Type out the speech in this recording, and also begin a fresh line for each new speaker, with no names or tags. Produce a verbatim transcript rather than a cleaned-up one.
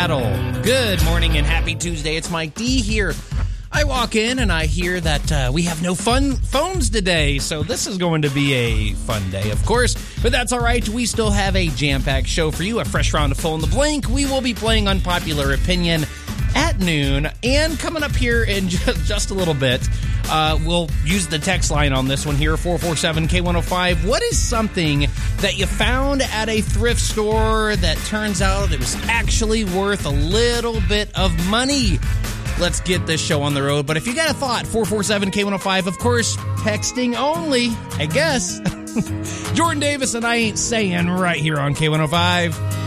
Seattle. Good morning and happy Tuesday. It's Mike D here. I walk in and I hear that uh, we have no fun phones today, so this is going to be a fun day, of course. But that's all right. We still have a jam-packed show for you, a fresh round of Fill in the Blank. We will be playing Unpopular Opinion at noon, and coming up here in just, just a little bit, uh, we'll use the text line on this one here, four four seven K one oh five. What is something that you found at a thrift store that turns out it was actually worth a little bit of money? Let's get this show on the road. But if you got a thought, four four seven K one oh five, of course, texting only, I guess. Jordan Davis and I Ain't Saying right here on K one oh five.